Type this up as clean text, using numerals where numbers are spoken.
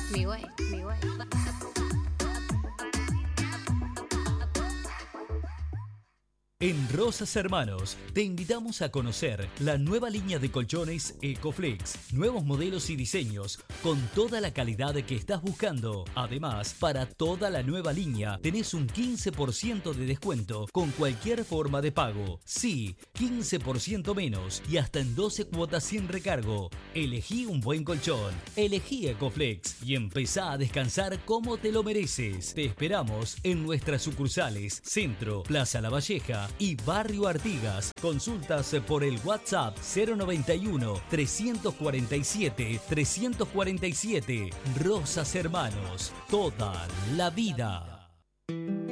Mi way, mi way. En Rosas Hermanos te invitamos a conocer la nueva línea de colchones Ecoflex, nuevos modelos y diseños con toda la calidad que estás buscando. Además, para toda la nueva línea tenés un 15% de descuento con cualquier forma de pago. Sí, 15% menos y hasta en 12 cuotas sin recargo. Elegí un buen colchón, elegí Ecoflex y empezá a descansar como te lo mereces. Te esperamos en nuestras sucursales Centro, Plaza La Valleja y Barrio Artigas. Consultas por el WhatsApp 091 347 347. Rosas Hermanos, toda la vida.